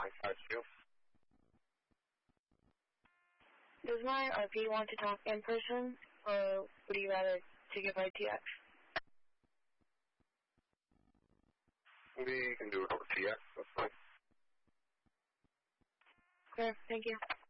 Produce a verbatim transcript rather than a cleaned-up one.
nine five two. Does my R P want to talk in person, or would you rather take it by T X? We can do it over T X, that's fine. Okay, thank you.